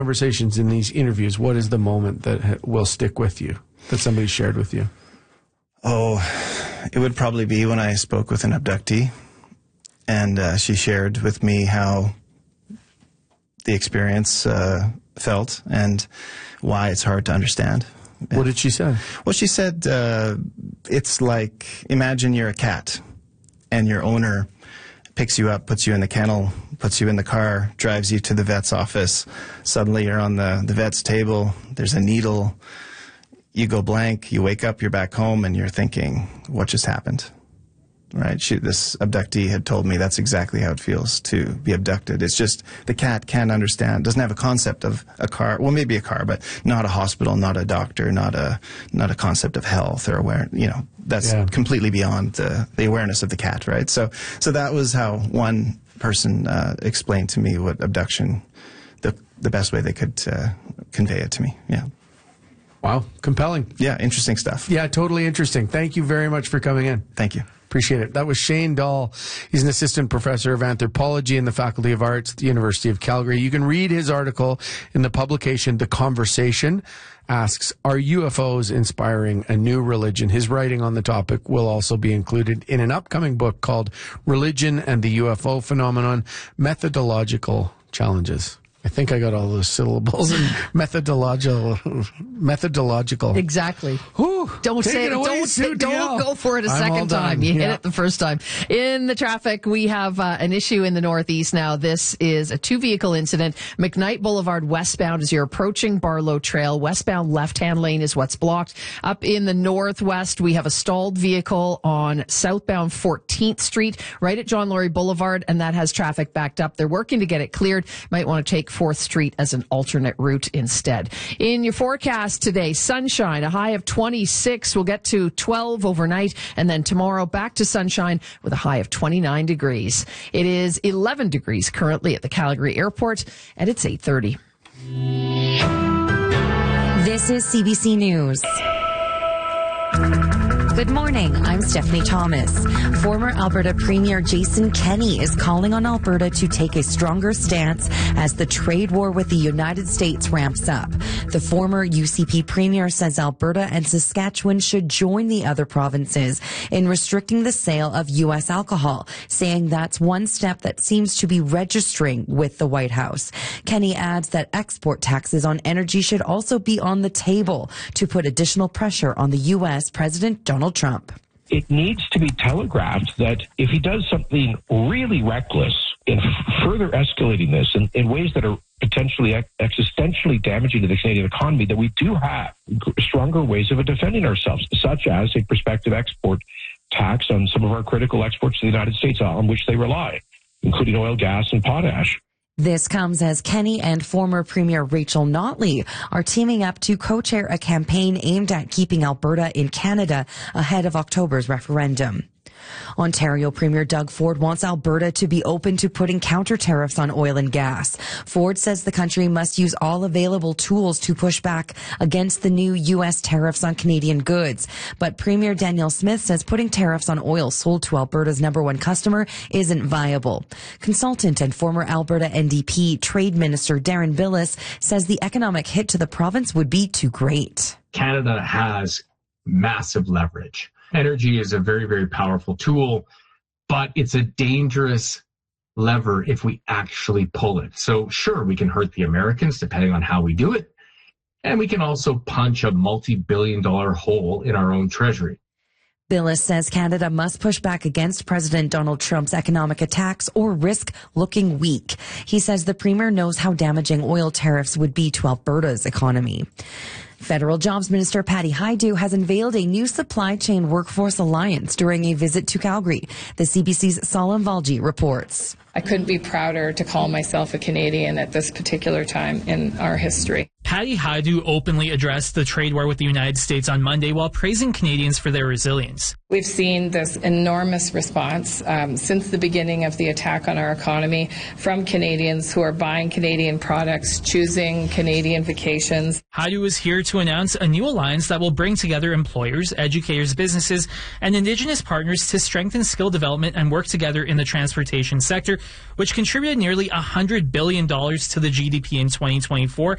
conversations in these interviews, what is the moment that will stick with you, that somebody shared with you? Oh, it would probably be when I spoke with an abductee, and she shared with me how the experience felt and why it's hard to understand. What did she say? Well, she said it's like, imagine you're a cat and your owner picks you up, puts you in the kennel, puts you in the car, drives you to the vet's office. Suddenly you're on the vet's table, there's a needle, you go blank, you wake up, you're back home, and you're thinking, what just happened? Right? This abductee had told me that's exactly how it feels to be abducted. It's just the cat can't understand, doesn't have a concept of a car, well, maybe a car, but not a hospital, not a doctor, not a concept of health or awareness. You know, that's completely beyond the awareness of the cat, right? So that was how one person explained to me what abduction, the best way they could convey it to me. Yeah. Wow. Compelling. Yeah. Interesting stuff. Yeah. Totally interesting. Thank you very much for coming in. Thank you. Appreciate it. That was Shane Dahl. He's an assistant professor of anthropology in the Faculty of Arts at the University of Calgary. You can read his article in the publication The Conversation. Asks, are UFOs inspiring a new religion? His writing on the topic will also be included in an upcoming book called Religion and the UFO Phenomenon, Methodological Challenges. I think I got all those syllables and methodological. Exactly. Whew, don't say it. Don't go for it a second time. You hit it the first time. In the traffic, we have an issue in the Northeast now. This is a 2-vehicle incident. McKnight Boulevard westbound as you're approaching Barlow Trail. Westbound left-hand lane is what's blocked. Up in the Northwest, we have a stalled vehicle on southbound 14th Street, right at John Laurie Boulevard, and that has traffic backed up. They're working to get it cleared. Might want to take 4th Street as an alternate route instead. In your forecast today, sunshine, a high of 26. We'll get to 12 overnight, and then tomorrow back to sunshine with a high of 29 degrees. It is 11 degrees currently at the Calgary Airport, and it's 8:30. This is CBC News. Good morning, I'm Stephanie Thomas. Former Alberta Premier Jason Kenney is calling on Alberta to take a stronger stance as the trade war with the United States ramps up. The former UCP Premier says Alberta and Saskatchewan should join the other provinces in restricting the sale of U.S. alcohol, saying that's one step that seems to be registering with the White House. Kenney adds that export taxes on energy should also be on the table to put additional pressure on the U.S. President Donald Trump. It needs to be telegraphed that if he does something really reckless in further escalating this in ways that are potentially existentially damaging to the Canadian economy, that we do have stronger ways of defending ourselves, such as a prospective export tax on some of our critical exports to the United States on which they rely, including oil, gas, and potash. This comes as Kenney and former Premier Rachel Notley are teaming up to co-chair a campaign aimed at keeping Alberta in Canada ahead of October's referendum. Ontario Premier Doug Ford wants Alberta to be open to putting counter tariffs on oil and gas. Ford says the country must use all available tools to push back against the new U.S. tariffs on Canadian goods. But Premier Danielle Smith says putting tariffs on oil sold to Alberta's #1 customer isn't viable. Consultant and former Alberta NDP Trade Minister Darren Billis says the economic hit to the province would be too great. Canada has massive leverage. Energy is a very, very powerful tool, but it's a dangerous lever if we actually pull it. So sure, we can hurt the Americans depending on how we do it. And we can also punch a multi-billion-dollar hole in our own treasury. Billis says Canada must push back against President Donald Trump's economic attacks or risk looking weak. He says the Premier knows how damaging oil tariffs would be to Alberta's economy. Federal Jobs Minister Patty Hajdu has unveiled a new supply chain workforce alliance during a visit to Calgary. The CBC's Salam Valji reports. I couldn't be prouder to call myself a Canadian at this particular time in our history. Patty Hajdu openly addressed the trade war with the United States on Monday while praising Canadians for their resilience. We've seen this enormous response since the beginning of the attack on our economy from Canadians who are buying Canadian products, choosing Canadian vacations. Hajdu is here to announce a new alliance that will bring together employers, educators, businesses, and Indigenous partners to strengthen skill development and work together in the transportation sector, which contributed nearly $100 billion to the GDP in 2024